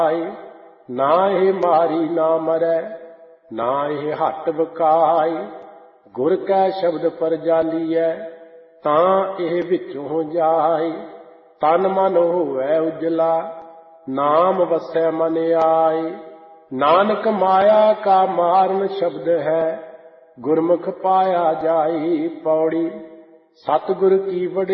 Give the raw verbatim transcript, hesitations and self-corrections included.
ਨਾ ਇਹ ਮਾਰੀ ਨਾ ਮਰੈ, ਨਾ ਇਹ ਹੱਟ ਬਕਾਈ। ਗੁਰ ਕੈ ਸ਼ਬਦ ਪਰ ਜਾਲੀਐ, ਤਾਂ ਇਹ ਵਿੱਚੋਂ ਜਾਈ। ਤਨ ਮਨ ਹੋਵੈ ਉਜਲਾ, ਨਾਮ ਵਸੈ ਮਨ ਆਈ। ਨਾਨਕ ਮਾਇਆ ਕਾ ਮਾਰਨ ਸ਼ਬਦ ਹੈ, ਗੁਰਮੁਖ ਪਾਇਆ ਜਾਈ। ਪੌੜੀ। ਸਤਿਗੁਰ ਕੀ ਵਡਿਆਈ।